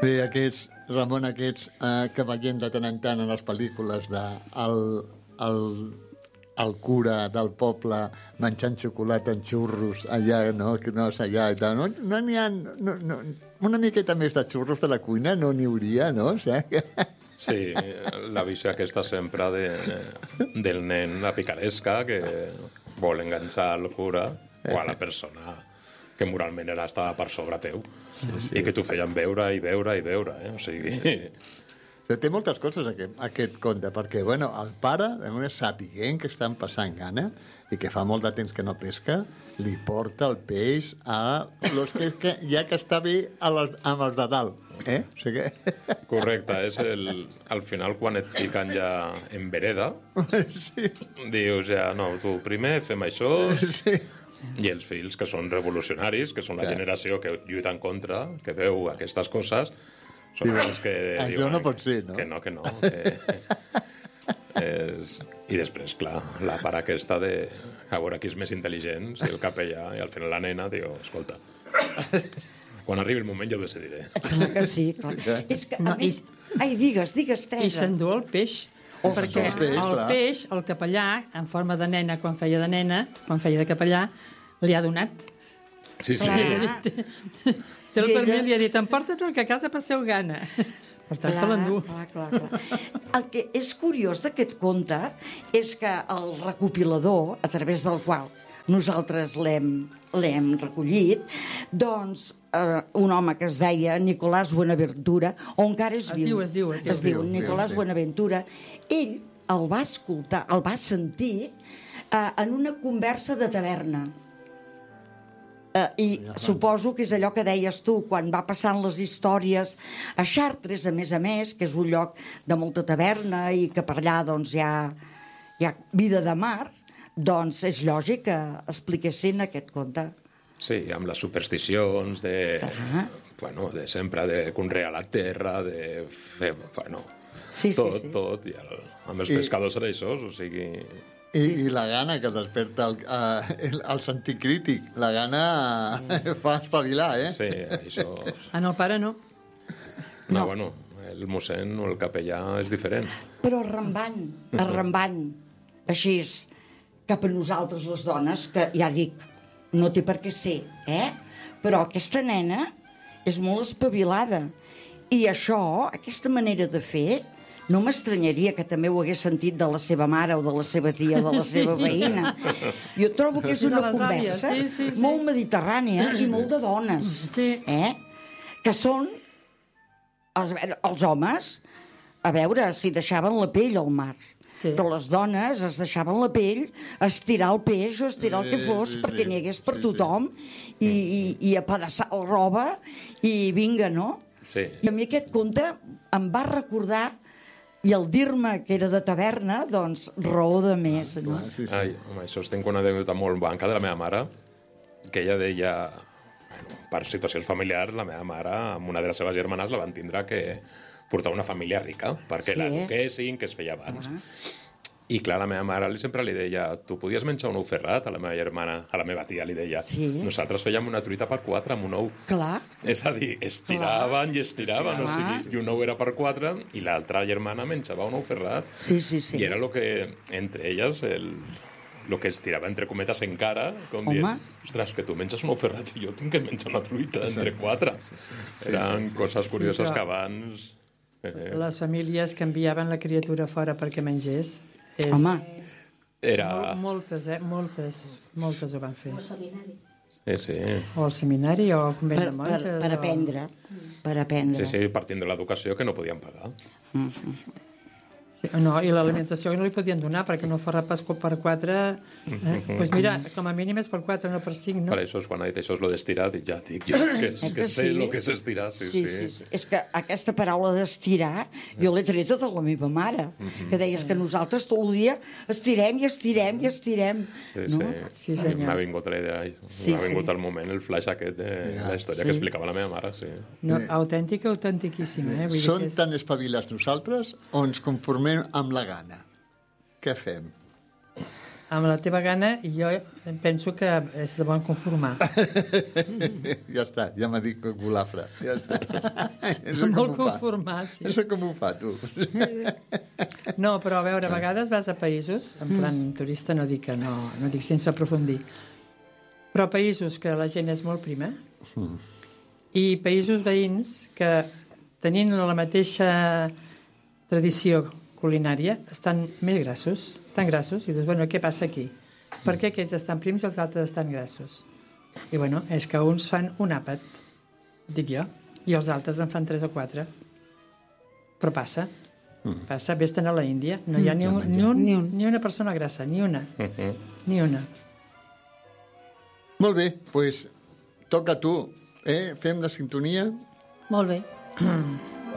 Bé, Ramon, que veiem de tant en tant en les pel·lícules el cura del poble menjant xocolata en xurros allà, no? Que no és allà i tal. No n'hi ha... una miqueta més de xurros de la cuina no n'hi hauria, no? O sigui, Sí, la visió aquesta sempre del nen, la picaresca, que vol enganxar el cura o a la persona que moralment estava per sobre teu i que t'ho feien veure i veure i veure, O sigui... Però té moltes coses aquest conte, perquè el pare, sapiguent que estan passant gana i que fa molt de temps que no pesca, li porta el peix a los que ja que està bé amb els de dalt. O sigui... Correcte, és al final quan et fiquen ja en vereda, dius ja, no, tu primer fem això, i els fills que són revolucionaris, que són la generació que lluita en contra, que veu aquestes coses, són els que això no pot ser, no? Que no. I després, clar, la part aquesta de a veure qui és més intel·ligent, si el capellà, i al final la nena diu, escolta, quan arribi el moment jo ho decidiré. Clar que sí, clar. És que, a més... Ai, digues, Teresa. I s'endú el peix. Perquè el peix, el capellà, en forma de nena, quan feia de capellà, li ha donat. Sí. Té el permís i li ha dit, emporta't el que a casa passeu gana. Per tant, se l'endú. Clar. El que és curiós d'aquest conte és que el recopilador, a través del qual nosaltres l'hem recollit, doncs un home que es deia Nicolás Buenaventura, o encara és viu. Es diu Nicolás Buenaventura. Ell el va escoltar, el va sentir en una conversa de taverna. I suposo que és allò que deies tu, quan va passant les històries a Chartres, a més, que és un lloc de molta taverna i que per allà doncs, hi ha vida de mar, doncs és lògic que expliquessin aquest conte. Sí, amb les supersticions de sempre, de conrear la terra, de fer... Tot. I amb els pescadors era això, o sigui... I la gana que desperta el sentit crític. La gana fa espavilar, Sí, això... En el pare no. No, el mossèn o el capellà és diferent. Però arrambant, així, cap a nosaltres les dones, que ja dic, no té per què ser, Però aquesta nena és molt espavilada. I això, aquesta manera de fer... No m'estranyaria que també ho hagués sentit de la seva mare o de la seva tia o de la seva veïna. Jo trobo que és una conversa molt mediterrània i molt de dones, que són els homes, a veure si deixaven la pell al mar. Però les dones es deixaven la pell, estirar el peix o estirar el que fos perquè n'hi hagués per tothom i apedaçar la roba i vinga, no? I a mi aquest conte em va recordar. I el dir-me que era de taverna, doncs, raó de més. Ai, home, això es tenc una anècdota molt banca de la meva mare, que ella deia, per situacions familiars, la meva mare, amb una de les seves germanes, la van tindre que portar una família rica, perquè l'eduquessin, que es feia abans. I clar, la meva mare sempre li deia, tu podies menjar un ou ferrat? A la meva germana, a la meva tia li deia, nosaltres fèiem una truita per 4 amb un ou. Clar. És a dir, estiraven i estiraven, o sigui, i un ou era per 4 i l'altra germana menjava un ou ferrat. Sí. I era el que, entre elles, el que es tirava entre cometes encara, com dient, ostres, que tu menges un ou ferrat i jo tinc que menjar una truita entre 4. Eren coses curioses que abans... Les famílies que enviaven la criatura fora perquè mengés... Home, moltes ho van fer. O al seminari. Sí. O al seminari o al convent de monges. Per aprendre. Sí, partint de l'educació que no podien pagar. No, i l'alimentació no li podien donar perquè no farà pas per 4. Doncs mira, com a mínim és per 4, no per 5, no? Per això, quan ha dit això és lo d'estirar, dic, ja dic jo que sé el que és estirar. Sí. És que aquesta paraula d'estirar jo l'he treta de la meva mare, que deies que nosaltres tot el dia estirem i estirem i estirem. Sí. M'ha vingut la idea, m'ha vingut al moment el flash aquest de la història que explicava la meva mare, sí. No, autentiquíssima. Són tan espavilats nosaltres o ens conformem amb la gana? Què fem? amb la teva gana, jo penso que és de bon conformar. Ja està, ja m'ha dit golafre. Ja està. Molt conformar, sí. Això com ho fa, tu? No, però a veure, a vegades vas a països, en plan turista, no dic que no dic sense aprofundir, però països que la gent és molt prima i països veïns que, tenint la mateixa tradició culinària, estan més grassos, tan grassos, i dius, bueno, què passa aquí? Per què aquests estan prims i els altres estan grassos? I bueno, és que uns fan un àpat, dic jo, i els altres en fan 3 o 4. Però passa. Passa, vés-te'n a la Índia, no hi ha ni una persona grassa, ni una. Ni una. Molt bé, doncs toca a tu. Fem la sintonia. Molt bé.